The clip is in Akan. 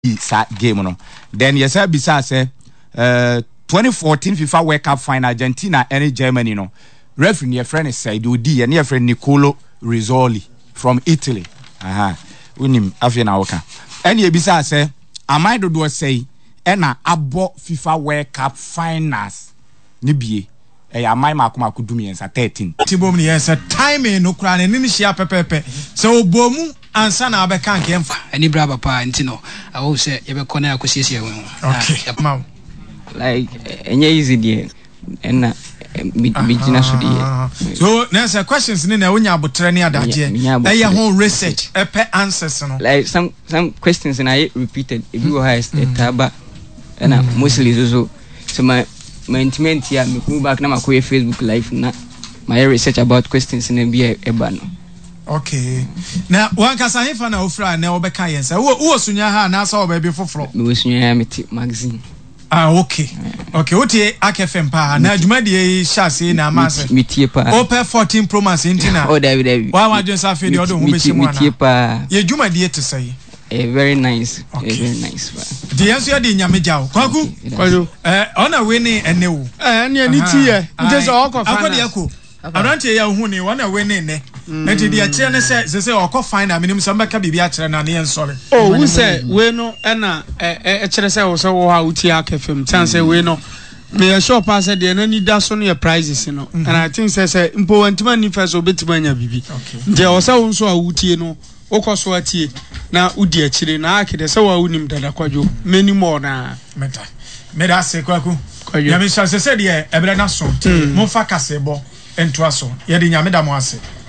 sa game no. Then yes I bisa say 2014 FIFA World Cup final Argentina and Germany no. Referee your friend is said Udi and your friend Nicolo Rizzoli from Italy. Unim afina waka. And ye bisa say amai do say ena abo FIFA World Cup finals ni bie amai makoma kudumi ensa 13 tibom ni ensa time no kura ne ni hia pepepe so obomu ansa na abeka nkemfa ani braba pa ntino awo se ye be kona akosiesie we okay mam like enye easy die ena midina so die so nessa questions ni na wonya abotre ni adaje e ho research epe answers no like some questions and I repeated if you has a taba and mostly so my intimate here me go back na makoye Facebook live na my research about questions in be eba no. Okay. Na wan kasa hefa na ofra na obeka yensa wo sunya ha na sa oba foforo me sunya meti magazine. Okay. Okay, otie akfm pa na adwuma de shase na amase metie pa Opel 14 Pro Max intina oh David wa wadwen sa fe de odo hu beshi mu ana metie pa ye adwuma de to say very nice. Okay. Very nice. The answer di nyamejaw kwaku ona we ni enewu ne ni tie nje so okọ fa akọ de akọ abrante ya hu ni wana we ni ne enti de akire ne se okọ fine aminim so mbeka bibia akire na ne nsore wu se we no na ekire se wo so wo ha uti akefem chance we no me sure pass de na ni da so no prizes no and I think say mpo wantima ni first obetima nya bibi nje wo se wo so a utie no okoso atie na udi akire na akide se wa unim dada kwadwo many more na meta meda se kwaku ya me chance se de ebere na so mo fa kasebo ento aso ye de nyame da mo ase